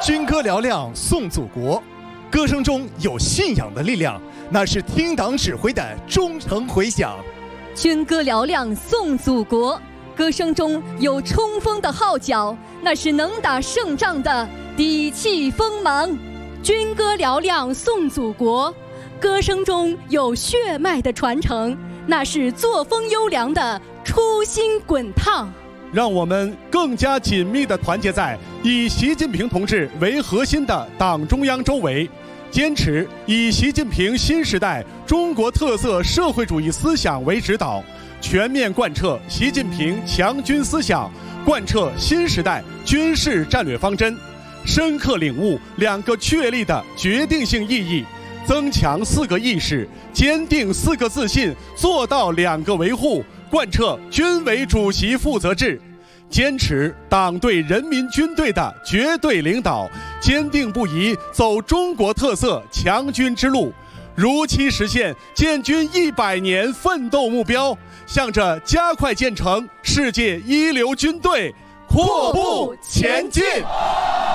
军歌嘹亮颂祖国，歌声中有信仰的力量，那是听党指挥的忠诚回响。 军歌嘹亮颂祖国，歌声中有冲锋的号角，那是能打胜仗的底气锋芒。 军歌嘹亮颂祖国，歌声中有血脉的传承，那是作风优良的初心滚烫。 让我们更加紧密地团结在以习近平同志为核心的党中央周围，坚持以习近平新时代中国特色社会主义思想为指导，全面贯彻习近平强军思想，贯彻新时代军事战略方针，深刻领悟2个确立的决定性意义，增强4个意识，坚定4个自信，做到2个维护，贯彻军委主席负责制，坚持党对人民军队的绝对领导，坚定不移走中国特色强军之路，如期实现建军100年奋斗目标，向着加快建成世界一流军队阔步前进。